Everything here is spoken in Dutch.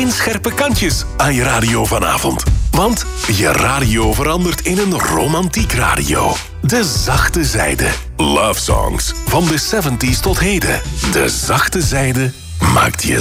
Geen scherpe kantjes aan je radio vanavond. Want je radio verandert in een romantiek radio. De zachte zijde. Love songs van de 70s tot heden. De zachte zijde maakt je